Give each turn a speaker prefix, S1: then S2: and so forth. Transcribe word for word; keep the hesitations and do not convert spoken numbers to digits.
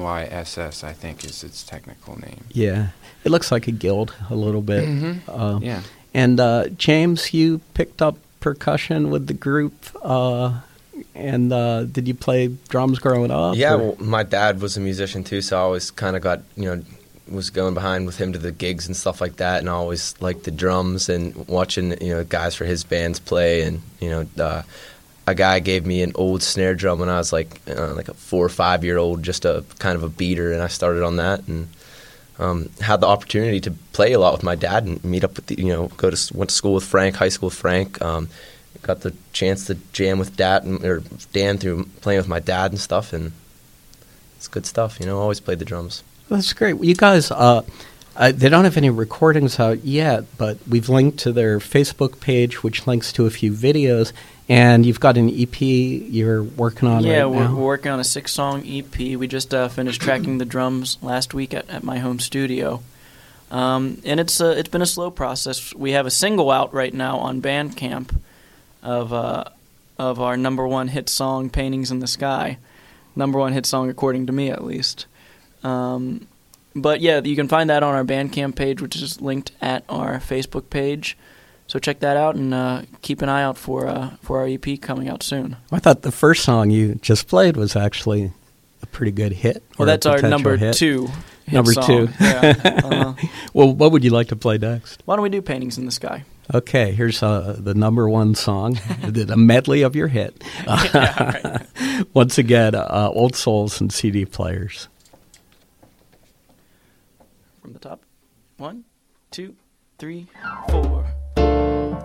S1: Y S S, I think, is its technical name.
S2: Yeah. It looks like a guild a little bit.
S1: Mm-hmm.
S2: Uh,
S1: yeah.
S2: And uh, James, you picked up percussion with the group. Uh, and uh, did you play drums growing up?
S3: Yeah,
S2: or?
S3: well, my dad was a musician too, so I always kind of got, you know, was going behind with him to the gigs and stuff like that, and I always liked the drums and watching, you know, guys for his bands play. And, you know, uh, a guy gave me an old snare drum when I was like uh, like a four or five year old, just a kind of a beater, and I started on that and um, had the opportunity to play a lot with my dad and meet up with the, you know, go to went to school with Frank, high school with Frank. Um, got the chance to jam with Dad and, or Dan through playing with my dad and stuff, and it's good stuff. You know, always played the drums.
S2: That's great. You guys, uh, uh, they don't have any recordings out yet, but we've linked to their Facebook page, which links to a few videos, and you've got an E P you're working on
S4: yeah,
S2: right
S4: we're,
S2: now.
S4: we're working on a six-song E P. We just uh, finished tracking the drums last week at, at my home studio. Um, and it's uh, it's been a slow process. We have a single out right now on Bandcamp of uh, of our number one hit song, Paintings in the Sky. Number one hit song according to me, at least. Um, but yeah, you can find that on our Bandcamp page, which is linked at our Facebook page. So check that out and uh, keep an eye out for uh, for our E P coming out soon.
S2: I thought the first song you just played was actually a pretty good hit.
S4: Well, that's our number
S2: hit.
S4: two hit
S2: Number
S4: song.
S2: two.
S4: Yeah. Uh-huh.
S2: Well, what would you like to play next?
S4: Why don't we do Paintings in the Sky?
S2: Okay, here's uh, the number one song, the medley of your hit.
S4: Yeah, right.
S2: Once again, uh, Old Souls and C D players.
S4: From the top. One, two, three, four.